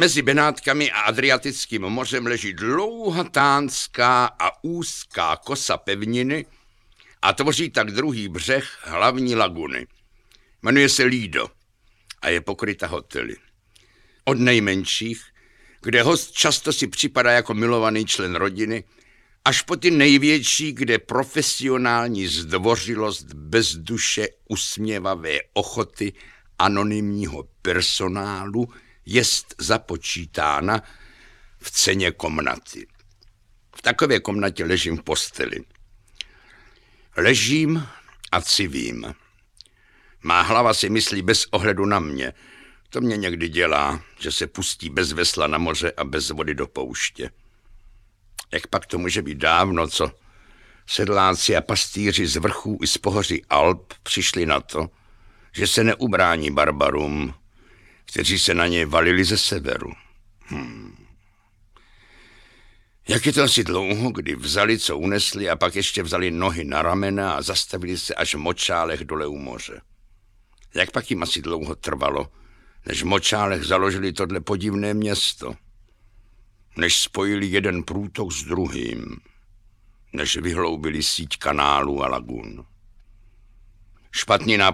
Mezi Benátkami a Adriatickým mořem leží dlouhatánská a úzká kosa pevniny a tvoří tak druhý břeh hlavní laguny. Jmenuje se Lido a je pokryta hotely. Od nejmenších, kde host často si připadá jako milovaný člen rodiny, až po ty největší, kde profesionální zdvořilost bez duše usměvavé ochoty anonymního personálu jest započítána v ceně komnaty. V takové komnatě ležím v posteli. Ležím a civím. Má hlava si myslí bez ohledu na mě. To mě někdy dělá, že se pustí bez vesla na moře a bez vody do pouště. Jak pak to může být dávno, co sedláci a pastýři z vrchů i z pohoří Alp přišli na to, že se neubrání barbarům, kteří se na ně valili ze severu. Jak je to asi dlouho, kdy vzali, co unesli, a pak ještě vzali nohy na ramena a zastavili se až v močálech dole u moře. Jak pak jim asi dlouho trvalo, než v močálech založili tohle podivné město, než spojili jeden průtok s druhým, než vyhloubili síť kanálů a lagun. Špatný nápad